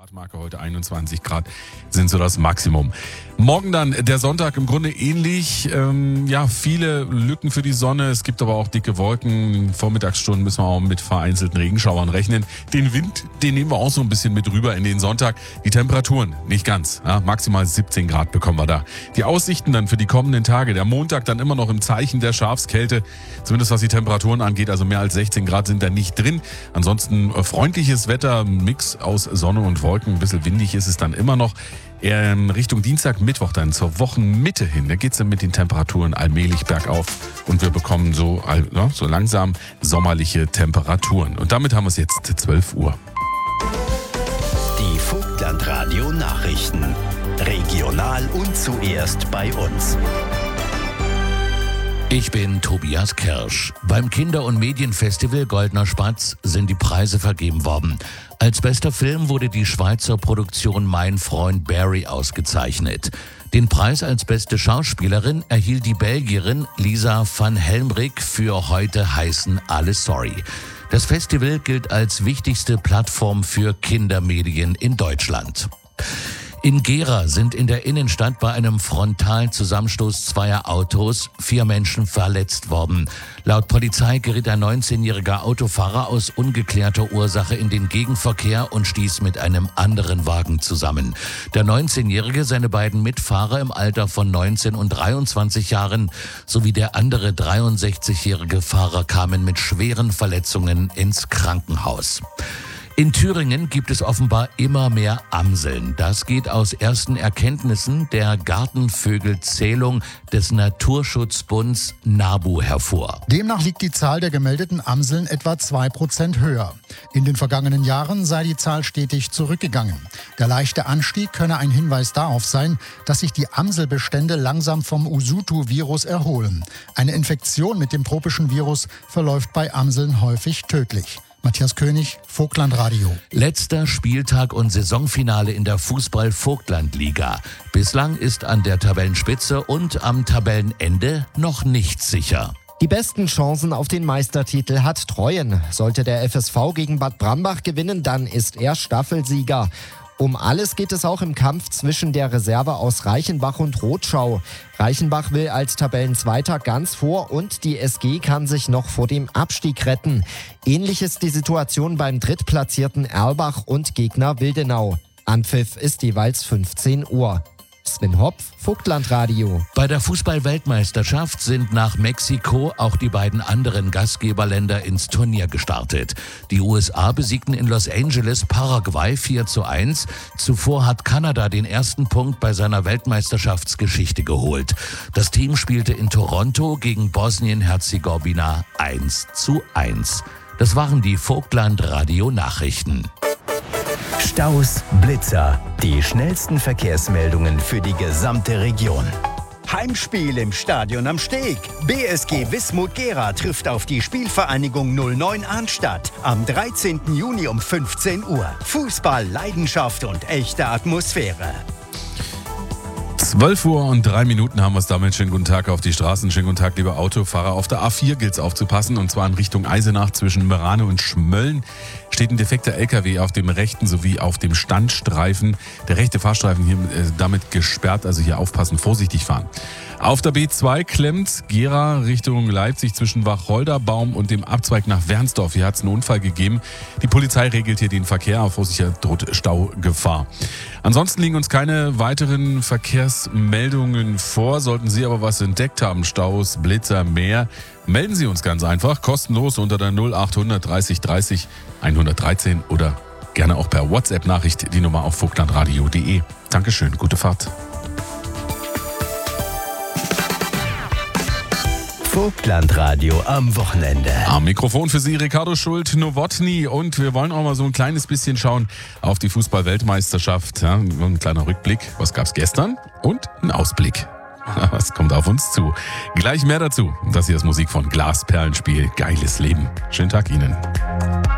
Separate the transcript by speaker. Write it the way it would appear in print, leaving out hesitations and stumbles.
Speaker 1: Nachtmarke heute 21 Grad sind so das Maximum. Morgen dann der Sonntag im Grunde ähnlich. Viele Lücken für die Sonne. Es gibt aber auch dicke Wolken. In den Vormittagsstunden müssen wir auch mit vereinzelten Regenschauern rechnen. Den Wind, den nehmen wir auch so ein bisschen mit rüber in den Sonntag. Die Temperaturen nicht ganz. Ja, maximal 17 Grad bekommen wir da. Die Aussichten dann für die kommenden Tage. Der Montag dann immer noch im Zeichen der Schafskälte. Zumindest was die Temperaturen angeht. Also mehr als 16 Grad sind da nicht drin. Ansonsten freundliches Wetter, Mix aus Sonne und Wolken. Ein bisschen windig ist es dann immer noch. Eher in Richtung Dienstag, Mittwoch dann zur Wochenmitte hin. Da geht es dann mit den Temperaturen allmählich bergauf. Und wir bekommen so langsam sommerliche Temperaturen. Und damit haben wir es jetzt 12 Uhr.
Speaker 2: Die Vogtland-Radio Nachrichten. Regional und zuerst bei uns.
Speaker 3: Ich bin Tobias Kirsch. Beim Kinder- und Medienfestival Goldener Spatz sind die Preise vergeben worden. Als bester Film wurde die Schweizer Produktion Mein Freund Barry ausgezeichnet. Den Preis als beste Schauspielerin erhielt die Belgierin Lisa van Helmrich für Heute heißen alle sorry. Das Festival gilt als wichtigste Plattform für Kindermedien in Deutschland. In Gera sind in der Innenstadt bei einem frontalen Zusammenstoß zweier Autos 4 Menschen verletzt worden. Laut Polizei geriet ein 19-jähriger Autofahrer aus ungeklärter Ursache in den Gegenverkehr und stieß mit einem anderen Wagen zusammen. Der 19-jährige, seine beiden Mitfahrer im Alter von 19 und 23 Jahren sowie der andere 63-jährige Fahrer kamen mit schweren Verletzungen ins Krankenhaus. In Thüringen gibt es offenbar immer mehr Amseln. Das geht aus ersten Erkenntnissen der Gartenvögelzählung des Naturschutzbunds NABU hervor.
Speaker 4: Demnach liegt die Zahl der gemeldeten Amseln etwa 2% höher. In den vergangenen Jahren sei die Zahl stetig zurückgegangen. Der leichte Anstieg könne ein Hinweis darauf sein, dass sich die Amselbestände langsam vom Usutu-Virus erholen. Eine Infektion mit dem tropischen Virus verläuft bei Amseln häufig tödlich. Matthias König, Vogtland Radio.
Speaker 3: Letzter Spieltag und Saisonfinale in der Fußball-Vogtland-Liga. Bislang ist an der Tabellenspitze und am Tabellenende noch nichts sicher.
Speaker 5: Die besten Chancen auf den Meistertitel hat Treuen. Sollte der FSV gegen Bad Brambach gewinnen, dann ist er Staffelsieger. Um alles geht es auch im Kampf zwischen der Reserve aus Reichenbach und Rotschau. Reichenbach will als Tabellenzweiter ganz vor und die SG kann sich noch vor dem Abstieg retten. Ähnlich ist die Situation beim drittplatzierten Erlbach und Gegner Wildenau. Anpfiff ist jeweils 15 Uhr. Sven Hopf, Vogtland Radio.
Speaker 3: Bei der Fußball-Weltmeisterschaft sind nach Mexiko auch die beiden anderen Gastgeberländer ins Turnier gestartet. Die USA besiegten in Los Angeles Paraguay 4:1. Zuvor hat Kanada den ersten Punkt bei seiner Weltmeisterschaftsgeschichte geholt. Das Team spielte in Toronto gegen Bosnien-Herzegowina 1:1. Das waren die Vogtland Radio Nachrichten.
Speaker 2: Staus, Blitzer, die schnellsten Verkehrsmeldungen für die gesamte Region. Heimspiel im Stadion am Steg. BSG Wismut Gera trifft auf die Spielvereinigung 09 Arnstadt am 13. Juni um 15 Uhr. Fußball, Leidenschaft und echte Atmosphäre.
Speaker 1: 12 Uhr und 3 Minuten haben wir es damit. Schönen guten Tag auf die Straßen. Schönen guten Tag, liebe Autofahrer. Auf der A4 gilt es aufzupassen, und zwar in Richtung Eisenach zwischen Merane und Schmölln steht ein defekter LKW auf dem rechten sowie auf dem Standstreifen. Der rechte Fahrstreifen hier damit gesperrt, also hier aufpassen, vorsichtig fahren. Auf der B2 klemmt Gera Richtung Leipzig zwischen Wacholderbaum und dem Abzweig nach Wernsdorf. Hier hat es einen Unfall gegeben. Die Polizei regelt hier den Verkehr. Auf Vorsicht droht Staugefahr. Ansonsten liegen uns keine weiteren Verkehrsmeldungen vor. Sollten Sie aber was entdeckt haben, Staus, Blitzer, mehr, melden Sie uns ganz einfach kostenlos unter der 0800 30 30 113 oder gerne auch per WhatsApp-Nachricht die Nummer auf vogtlandradio.de. Dankeschön, gute Fahrt.
Speaker 2: Vogtland-Radio am Wochenende.
Speaker 1: Am Mikrofon für Sie Ricardo Schult-Nowotny, und wir wollen auch mal so ein kleines bisschen schauen auf die Fußball-Weltmeisterschaft. Ja, ein kleiner Rückblick, was gab's gestern, und ein Ausblick. Was kommt auf uns zu? Gleich mehr dazu. Das hier ist Musik von Glasperlenspiel. Geiles Leben. Schönen Tag Ihnen.